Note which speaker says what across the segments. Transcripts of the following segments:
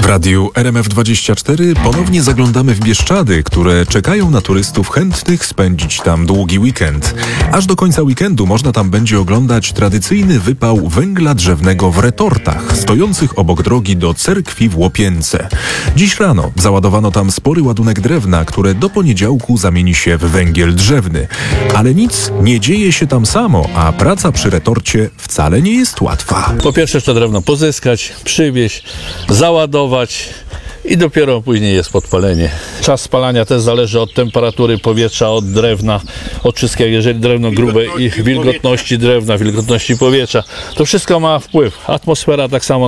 Speaker 1: W radiu RMF24 ponownie zaglądamy w Bieszczady, które czekają na turystów chętnych spędzić tam długi weekend. Aż do końca weekendu można tam będzie oglądać tradycyjny wypał węgla drzewnego w retortach, stojących obok drogi do cerkwi w Łopience. Dziś rano załadowano tam spory ładunek drewna, które do poniedziałku zamieni się w węgiel drzewny. Ale nic nie dzieje się tam samo, a praca przy retorcie wcale nie jest łatwa.
Speaker 2: Po pierwsze to drewno pozyskać, przywieźć, załadować i dopiero później jest podpalenie. Czas spalania też zależy od temperatury powietrza, od drewna, od wszystkiego. Jeżeli drewno grube i wilgotności drewna, wilgotności powietrza, to wszystko ma wpływ. Atmosfera tak samo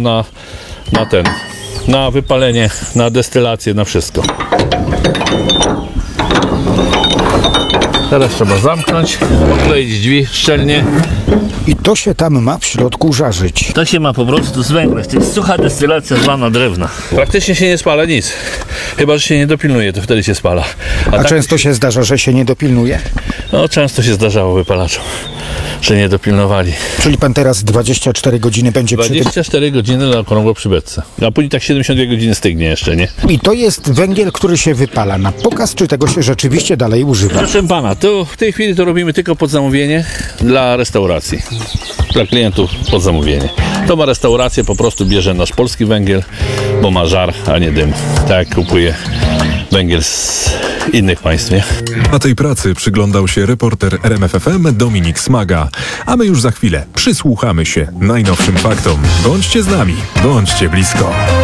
Speaker 2: na wypalenie, na destylację, na wszystko. Teraz trzeba zamknąć, okleić drzwi szczelnie.
Speaker 3: I to się tam ma w środku żarzyć.
Speaker 4: To się ma po prostu z węgla. To jest sucha destylacja zwana drewna.
Speaker 2: Praktycznie się nie spala nic. Chyba że się nie dopilnuje, to wtedy się spala.
Speaker 3: A
Speaker 2: tak,
Speaker 3: często się zdarza, że się nie dopilnuje?
Speaker 2: no, często się zdarzało wypalaczom, że nie dopilnowali.
Speaker 3: Czyli pan teraz 24 godziny będzie przy tym.
Speaker 2: 24 godziny na okrągło przy beczce. A później tak 72 godziny stygnie jeszcze, nie?
Speaker 3: I to jest węgiel, który się wypala. Na pokaz, czy tego się rzeczywiście dalej używa?
Speaker 2: Proszę pana, to w tej chwili to robimy tylko pod zamówienie dla restauracji. Dla klientów pod zamówienie. To ma restaurację, po prostu bierze nasz polski węgiel, bo ma żar, a nie dym. Tak jak kupuje węgiel z innych państw, nie?
Speaker 1: Na tej pracy przyglądał się reporter RMFFM Dominik Smaga. A my już za chwilę przysłuchamy się najnowszym faktom. Bądźcie z nami, bądźcie blisko.